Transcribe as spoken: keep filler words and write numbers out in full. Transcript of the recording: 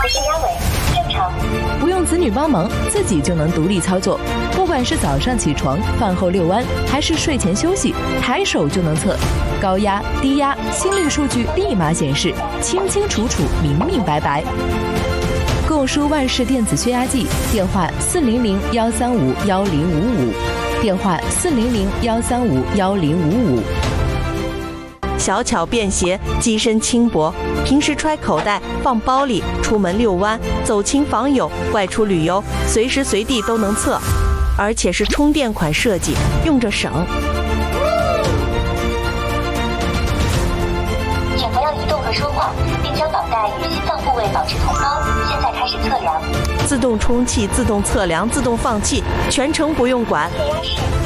是压尾，正常。 不用子女帮忙，自己就能独立操作。不管是早上起床、饭后遛弯，还是睡前休息，抬手就能测。高压、低压、心率数据立马显示，清清楚楚、明明白白。购输万氏电子血压计，电话四零零幺三五幺零五五，电话四零零幺三五幺零五五。 小巧便携，机身轻薄，平时揣口袋、放包里，出门遛弯、走亲访友、外出旅游，随时随地都能测，而且是充电款设计，用着省。 请不要移动和说话，并将脑袋与心脏部位保持同高。现在开始测量。 自动充气、自动测量、自动放气，全程不用管。 血压是